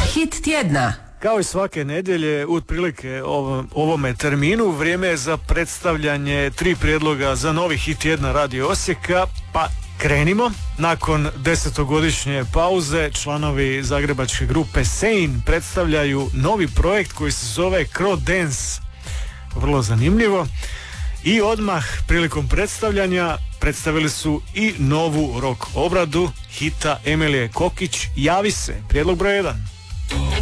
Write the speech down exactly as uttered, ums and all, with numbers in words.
Hit tjedna. Kao i svake nedjelje, otprilike ovom, ovome terminu, vrijeme je za predstavljanje tri prijedloga za novi hit tjedna Radio Osijeka, pa krenimo. Nakon desetogodišnje pauze, članovi zagrebačke grupe Sein predstavljaju novi projekt koji se zove Crow Dance. Vrlo zanimljivo. I odmah prilikom predstavljanja predstavili su i novu rock obradu hita Emilije Kokić Javi se, prijedlog broj jedan.